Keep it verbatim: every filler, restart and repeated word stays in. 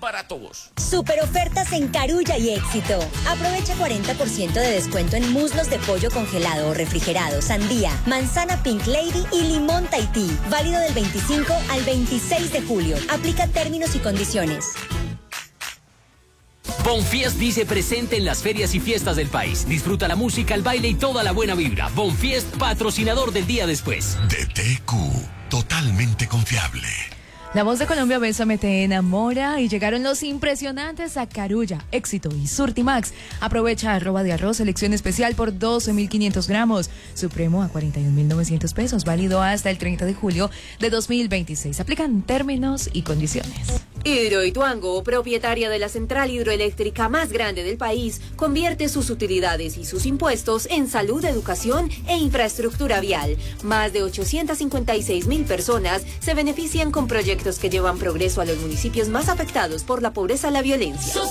para todos. Super ofertas en Carulla y Éxito. Aprovecha cuarenta por ciento de descuento en muslos de pollo congelado o refrigerado, sandía, manzana Pink Lady y limón Tahití. Válido del veinticinco al veintiséis de julio. Aplica términos y condiciones. Bonfiest dice presente en las ferias y fiestas del país. Disfruta la música, el baile y toda la buena vibra. Bonfiest, patrocinador del día después. D T Q, totalmente confiable. La Voz de Colombia, Bésame te enamora, y llegaron los impresionantes a Carulla, Éxito y Surtimax. Aprovecha arroba de arroz, selección especial por doce mil quinientos gramos, supremo a cuarenta y un mil novecientos pesos, válido hasta el treinta de julio de dos mil veintiséis. Aplican términos y condiciones. Hidroituango, propietaria de la central hidroeléctrica más grande del país, convierte sus utilidades y sus impuestos en salud, educación e infraestructura vial. Más de ochocientas cincuenta y seis mil personas se benefician con proyectos que llevan progreso a los municipios más afectados por la pobreza y la violencia.